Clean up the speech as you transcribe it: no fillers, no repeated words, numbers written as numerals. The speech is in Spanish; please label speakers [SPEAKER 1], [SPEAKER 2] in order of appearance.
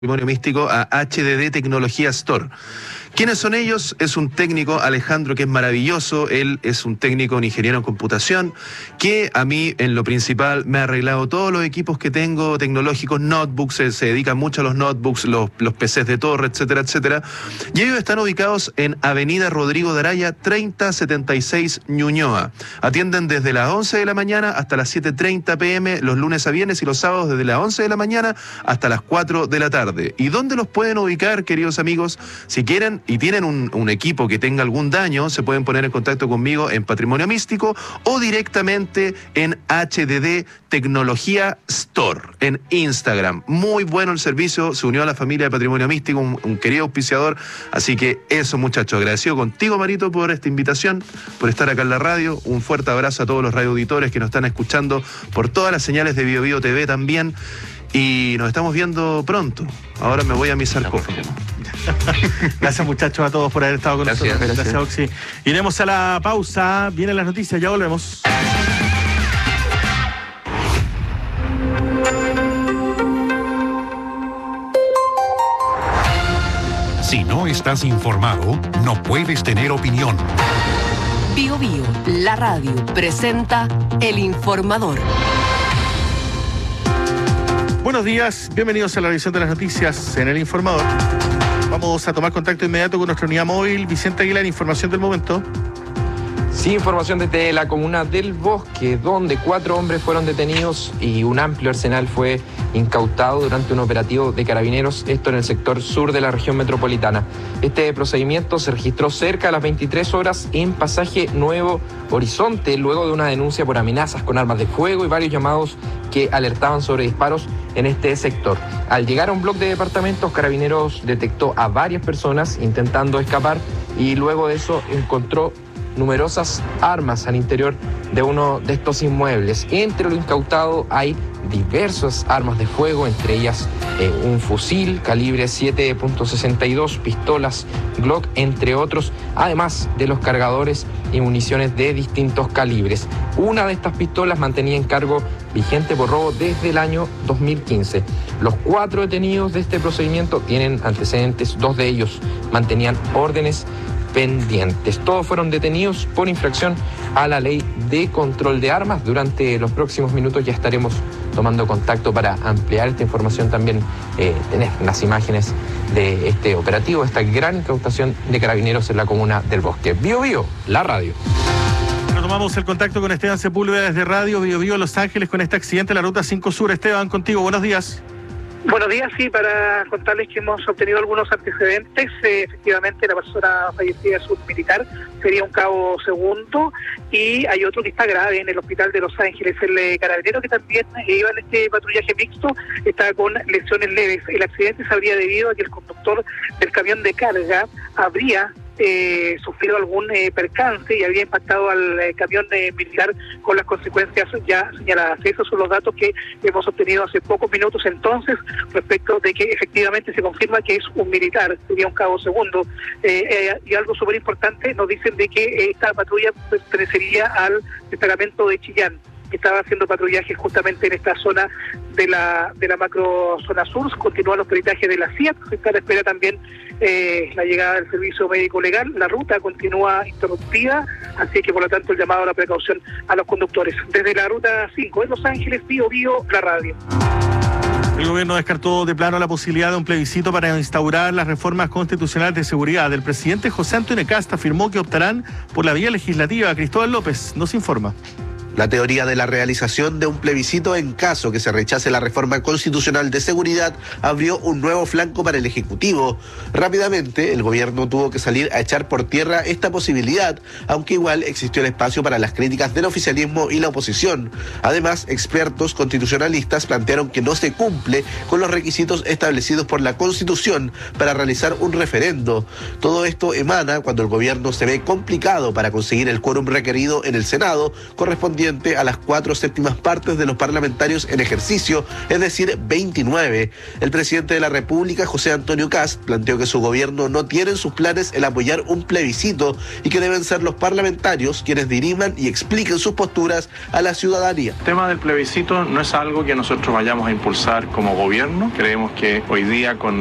[SPEAKER 1] Patrimonio Místico a HDD Tecnología Store. ¿Quiénes son ellos? Es un técnico, Alejandro, que es maravilloso. Él es un técnico, un ingeniero en computación, que a mí, en lo principal, me ha arreglado todos los equipos que tengo tecnológicos, notebooks, se dedican mucho a los notebooks, los PCs de torre, etcétera, etcétera. Y ellos están ubicados en Avenida Rodrigo de Araya, 3076 Ñuñoa. Atienden desde las 11 de la mañana hasta las 7:30 p.m. los lunes a viernes y los sábados desde las 11 de la mañana hasta las 4 de la tarde. ¿Y dónde los pueden ubicar, queridos amigos? Si quieren y tienen un equipo que tenga algún daño, se pueden poner en contacto conmigo en Patrimonio Místico o directamente en HDD Tecnología Store en Instagram. Muy bueno el servicio, se unió a la familia de Patrimonio Místico, un querido auspiciador. Así que eso, muchachos, agradecido contigo, Marito, por esta invitación, por estar acá en la radio. Un fuerte abrazo a todos los radioauditores que nos están escuchando por todas las señales de Bio Bio TV también. Y nos estamos viendo pronto. Ahora me voy a mi sarcófago.
[SPEAKER 2] Gracias, muchachos, a todos por haber estado con nosotros. Gracias, Oxy. Iremos a la pausa. Vienen las noticias, ya volvemos.
[SPEAKER 3] Si no estás informado, no puedes tener opinión.
[SPEAKER 4] Bio Bio, la radio, presenta El Informador.
[SPEAKER 2] Buenos días, bienvenidos a la revisión de las noticias en El Informador. Vamos a tomar contacto inmediato con nuestra unidad móvil. Vicente Aguilar, información del momento.
[SPEAKER 5] Sí, información desde la comuna del Bosque, donde 4 hombres fueron detenidos y un amplio arsenal fue incautado durante un operativo de carabineros, esto en el sector sur de la región metropolitana. Este procedimiento se registró cerca de las 23 horas en Pasaje Nuevo Horizonte, luego de una denuncia por amenazas con armas de fuego y varios llamados que alertaban sobre disparos en este sector. Al llegar a un bloque de departamentos, Carabineros detectó a varias personas intentando escapar y luego de eso encontró numerosas armas al interior de uno de estos inmuebles. Entre lo incautado hay diversas armas de fuego, entre ellas un fusil calibre 7.62, pistolas Glock, entre otros, además de los cargadores y municiones de distintos calibres. Una de estas pistolas mantenía en cargo vigente por robo desde el año 2015. Los 4 detenidos de este procedimiento tienen antecedentes, 2 de ellos mantenían órdenes pendientes. Todos fueron detenidos por infracción a la ley de control de armas. Durante los próximos minutos ya estaremos tomando contacto para ampliar esta información, también tener las imágenes de este operativo, esta gran incautación de carabineros en la comuna del Bosque. Bio Bio, la radio.
[SPEAKER 2] Retomamos el contacto con Esteban Sepúlveda desde Radio Bio Bio Los Ángeles con este accidente en la Ruta 5 Sur. Esteban, contigo, buenos días.
[SPEAKER 6] Buenos días, sí, para contarles que hemos obtenido algunos antecedentes. Efectivamente, la persona fallecida es un militar, sería un cabo segundo, y hay otro que está grave en el hospital de Los Ángeles. El carabinero que también iba en este patrullaje mixto está con lesiones leves. El accidente se habría debido a que el conductor del camión de carga habría sufrido algún percance y había impactado al camión militar con las consecuencias ya señaladas. Esos son los datos que hemos obtenido hace pocos minutos entonces respecto de que efectivamente se confirma que es un militar, sería un cabo segundo. Y algo súper importante, nos dicen de que esta patrulla pertenecería al destacamento de Chillán, que estaba haciendo patrullaje justamente en esta zona de la macro zona sur. Continúan los peritajes de la CIAT, se está a la espera también la llegada del servicio médico legal. La ruta continúa interrumpida, así que por lo tanto el llamado a la precaución a los conductores. Desde la ruta 5 en Los Ángeles, Bio Bio, la radio.
[SPEAKER 2] El gobierno descartó de plano la posibilidad de un plebiscito para instaurar las reformas constitucionales de seguridad. El presidente José Antonio Cast afirmó que optarán por la vía legislativa. Cristóbal López nos informa.
[SPEAKER 7] La teoría de la realización de un plebiscito en caso que se rechace la reforma constitucional de seguridad abrió un nuevo flanco para el Ejecutivo. Rápidamente, el gobierno tuvo que salir a echar por tierra esta posibilidad, aunque igual existió el espacio para las críticas del oficialismo y la oposición. Además, expertos constitucionalistas plantearon que no se cumple con los requisitos establecidos por la Constitución para realizar un referendo. Todo esto emana cuando el gobierno se ve complicado para conseguir el quórum requerido en el Senado, correspondiente correspondiente a las 4/7 partes de los parlamentarios en ejercicio, es decir, 29. El presidente de la República, José Antonio Kast, planteó que su gobierno no tiene en sus planes el apoyar un plebiscito y que deben ser los parlamentarios quienes diriman y expliquen sus posturas a la ciudadanía.
[SPEAKER 8] El tema del plebiscito no es algo que nosotros vayamos a impulsar como gobierno. Creemos que hoy día con